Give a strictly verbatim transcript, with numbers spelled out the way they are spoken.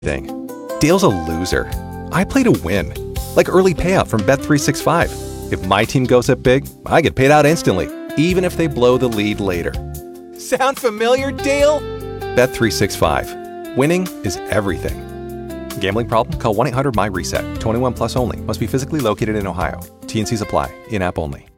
thing. Dale's a loser. I play to win. Like early payout from Bet three sixty-five. If my team goes up big, I get paid out instantly, even if they blow the lead later. Sound familiar, Dale? Bet three sixty-five. Winning is everything. Gambling problem? Call one eight hundred M Y RESET. twenty-one plus only. Must be physically located in Ohio. T and C's apply. In-app only.